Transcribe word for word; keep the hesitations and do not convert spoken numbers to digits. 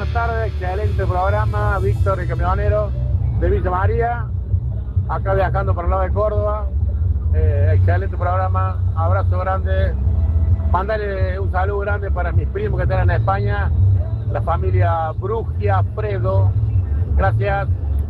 buenas tardes, excelente programa, Víctor el camionero de Villa María, acá viajando para el lado de Córdoba, eh, excelente programa, abrazo grande, mándale un saludo grande para mis primos que están en España, la familia Brugia, Fredo, gracias.